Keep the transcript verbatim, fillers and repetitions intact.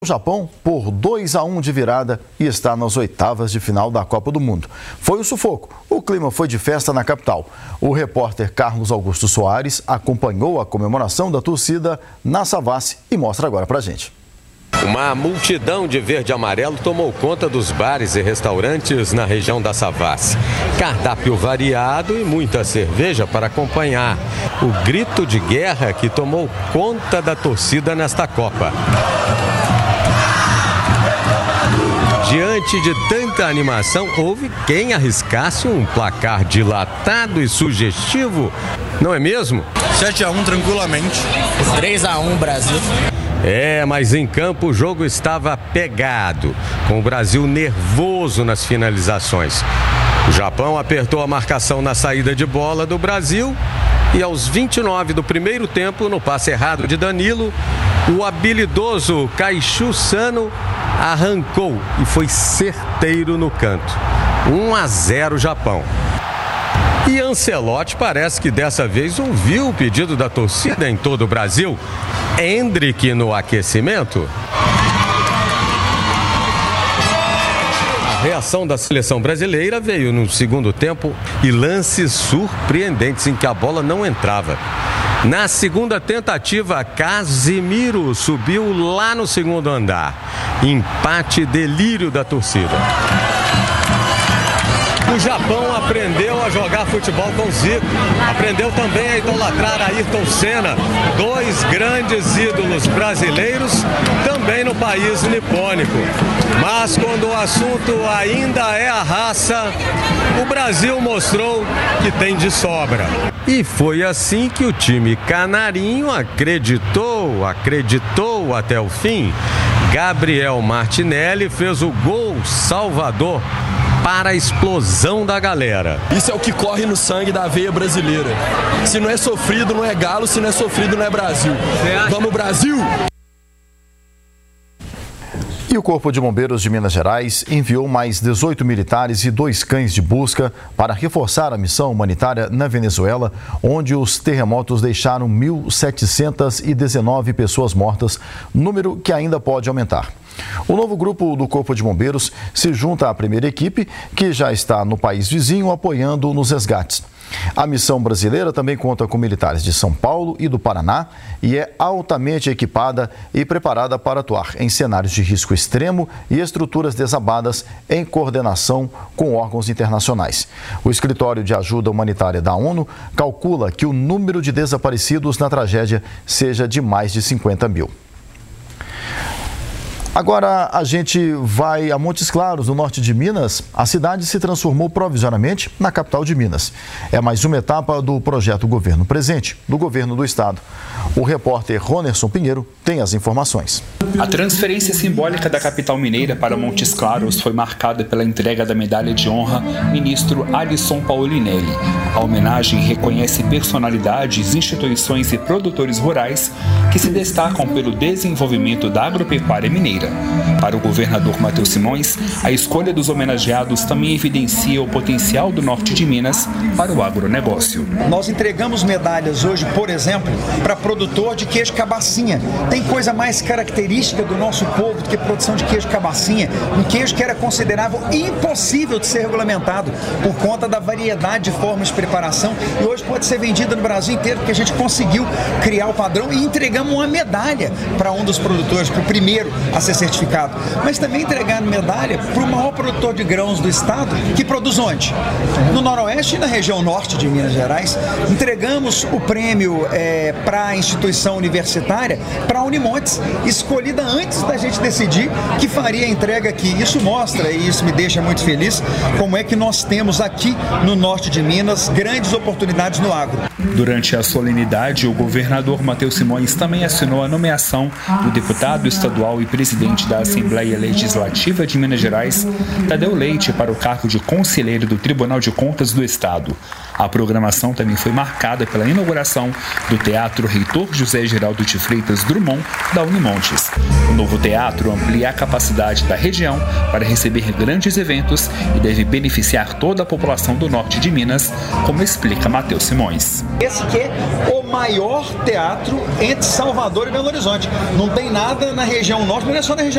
O Japão por dois a um de virada e está nas oitavas de final da Copa do Mundo. Foi um sufoco. O clima foi de festa na capital. O repórter Carlos Augusto Soares acompanhou a comemoração da torcida na Savassi e mostra agora pra gente. Uma multidão de verde e amarelo tomou conta dos bares e restaurantes na região da Savassi. Cardápio variado e muita cerveja para acompanhar o grito de guerra que tomou conta da torcida nesta Copa. Diante de tanta animação, houve quem arriscasse um placar dilatado e sugestivo, não é mesmo? sete a um tranquilamente. três a um Brasil. É, mas em campo o jogo estava pegado, com o Brasil nervoso nas finalizações. O Japão apertou a marcação na saída de bola do Brasil e aos vinte e nove do primeiro tempo, no passe errado de Danilo, o habilidoso Kaishu Sano arrancou e foi certeiro no canto. um a zero Japão. E Ancelotti parece que dessa vez ouviu o pedido da torcida em todo o Brasil. Endrick no aquecimento. A reação da seleção brasileira veio no segundo tempo e lances surpreendentes em que a bola não entrava. Na segunda tentativa, Casimiro subiu lá no segundo andar. Empate e delírio da torcida. O Japão aprendeu a jogar futebol com Zico. Aprendeu também a idolatrar Ayrton Senna. Dois grandes ídolos brasileiros também no país nipônico. Mas quando o assunto ainda é a raça, o Brasil mostrou que tem de sobra. E foi assim que o time canarinho acreditou, acreditou até o fim. Gabriel Martinelli fez o gol salvador para a explosão da galera. Isso é o que corre no sangue da veia brasileira. Se não é sofrido, não é galo. Se não é sofrido, não é Brasil. Vamos, Brasil! E o Corpo de Bombeiros de Minas Gerais enviou mais dezoito militares e dois cães de busca para reforçar a missão humanitária na Venezuela, onde os terremotos deixaram mil setecentas e dezenove pessoas mortas, número que ainda pode aumentar. O novo grupo do Corpo de Bombeiros se junta à primeira equipe, que já está no país vizinho apoiando nos resgates. A missão brasileira também conta com militares de São Paulo e do Paraná e é altamente equipada e preparada para atuar em cenários de risco extremo e estruturas desabadas em coordenação com órgãos internacionais. O Escritório de Ajuda Humanitária da ONU calcula que o número de desaparecidos na tragédia seja de mais de cinquenta mil. Agora a gente vai a Montes Claros, no norte de Minas. A cidade se transformou provisoriamente na capital de Minas. É mais uma etapa do projeto Governo Presente, do governo do estado. O repórter Ronerson Pinheiro tem as informações. A transferência simbólica da capital mineira para Montes Claros foi marcada pela entrega da medalha de honra ministro Alisson Paulinelli. A homenagem reconhece personalidades, instituições e produtores rurais que se destacam pelo desenvolvimento da agropecuária mineira. Para o governador Matheus Simões, a escolha dos homenageados também evidencia o potencial do norte de Minas para o agronegócio. Nós entregamos medalhas hoje, por exemplo, para produtor de queijo cabacinha. Tem coisa mais característica do nosso povo do que produção de queijo cabacinha. Um queijo que era considerável impossível de ser regulamentado por conta da variedade de formas de preparação e hoje pode ser vendida no Brasil inteiro porque a gente conseguiu criar o padrão e entregamos uma medalha para um dos produtores, para o primeiro a ser certificado, mas também entregando medalha para o maior produtor de grãos do estado, que produz onde? No noroeste e na região norte de Minas Gerais. Entregamos o prêmio é, para a instituição universitária, para a Unimontes, escolhida antes da gente decidir que faria a entrega aqui. Isso mostra, e isso me deixa muito feliz, como é que nós temos aqui no norte de Minas grandes oportunidades no agro. Durante a solenidade, o governador Matheus Simões também assinou a nomeação do deputado estadual e presidente da Assembleia Legislativa de Minas Gerais, Tadeu Leite, para o cargo de conselheiro do Tribunal de Contas do Estado. A programação também foi marcada pela inauguração do Teatro Reitor José Geraldo de Freitas Drummond, da Unimontes. O novo teatro amplia a capacidade da região para receber grandes eventos e deve beneficiar toda a população do norte de Minas, como explica Matheus Simões. Esse que é o maior teatro entre Salvador e Belo Horizonte. Não tem nada na região norte, mas não é só na região